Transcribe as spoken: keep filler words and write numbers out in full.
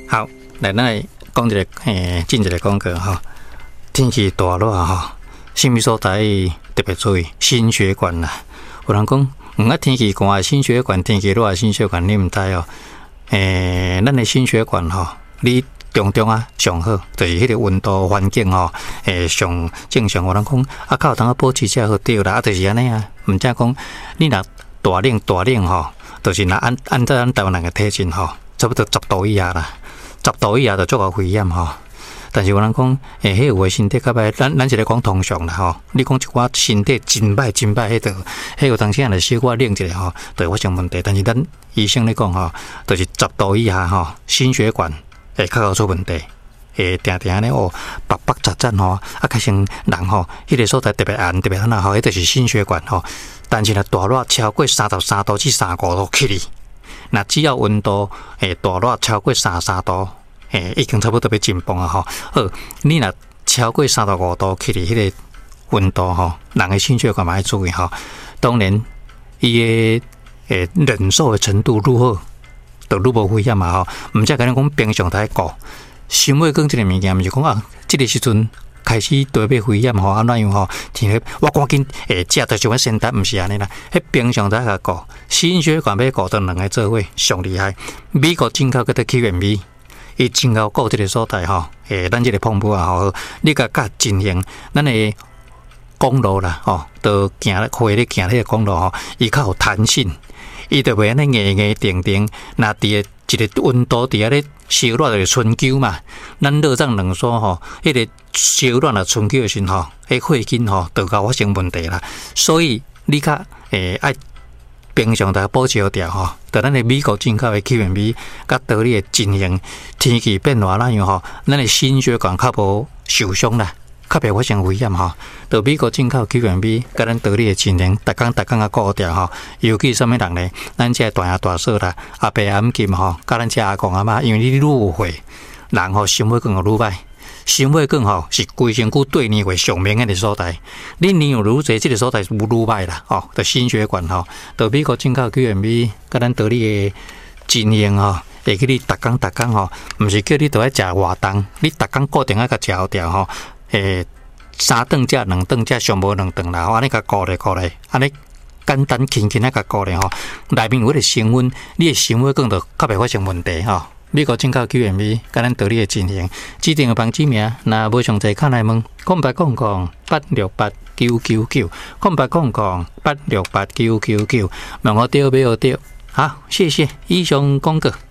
好，来咱来讲一个诶，进一个广告哈。天气大热哈，什么所在特别注意？心血管啦。有人讲，嗯啊天气寒，心血管；天气热，心血管你唔知哦。诶，咱的心血管吼，你中中啊上好，就是迄个温度环境吼，诶上正常。有人讲啊，靠通啊保持才好对啦，啊就是安尼啊。唔则讲你若大冷大冷吼，就是若按按照咱台湾人的体质吼，差不多十度以下啦。十度以下就足够危险吼，但是有人讲，诶、欸，迄有诶身体较歹，咱咱是咧讲通常啦吼。你讲一寡身体真歹真歹，迄个，迄有当时啊，小可冷一下吼，就会发生问题。但是咱医生咧讲吼，就是十度以下吼，心血管会较有出问题，会定定咧哦，白白杂杂吼，啊，加上人吼，迄个所在特别暗特别暗吼，迄就是心血管吼。但是若大热超过三十三度至三十五度起哩。那只要温度诶大热超过三十三度，诶已经差不多要紧绷啊吼。好，你若超过三十五度起哩，迄个温度吼，人的心血管嘛要注意吼。当然，伊的诶忍受的程度如何，就愈无危险嘛吼。毋则甲你讲平常在顾，心血管这个物件，毋是讲啊，这个时阵开始对要危险吼，安怎样吼？天气我赶紧诶，食着就要先达，毋是安尼啦。迄平常在甲顾，心血管要顾到两个做伙上厉害。美国进口嗰个 Q M B， 伊进口顾这个所在吼，诶，咱这个碰布啊吼，你甲甲进行咱的公路啦吼，都行可以咧行迄个公路吼，伊较有弹性，伊就袂安尼硬硬定定，那伫个一个温度伫遐咧烧热就是春秋嘛，咱热胀冷缩吼，迄个烧热啊春秋的时候，迄血筋吼就搞发生问题啦。所以你较诶爱平常在保持好调吼，在咱的美国进口的 Q M B， 甲道理的进行天气变化那样吼，咱的心血管较无受伤啦。较袂发生危险吼，到美国进口 Q M B， 甲咱道理的进行，逐工逐工啊顾调吼。尤其什么人呢？咱这大爷大嫂啦，阿伯阿姆金吼，甲咱这阿公阿妈，因为你愈有岁，人吼心血管就愈歹。心血管吼是规身躯对年岁上明显的所在。你年有愈侪，这个所在愈愈歹啦吼。就心血管吼，到美国进口 Q M B， 甲咱道理的进行吼。会去你逐工逐工吼，毋是叫你都爱食活动，你逐工固定爱甲食好调吼。诶，三顿食两顿食，上无两顿啦，安尼甲顾咧顾咧，安尼简单轻轻啊甲顾咧吼。内面有迄个成分，你的心血管就较袂发生问题吼。美国进口 Q M B， 甲咱道理的进行，指定的房址名，若无详细看来问，空白空空八六八九九九，空白空空八六八九九九，问我对没有对？好，谢谢以上广告。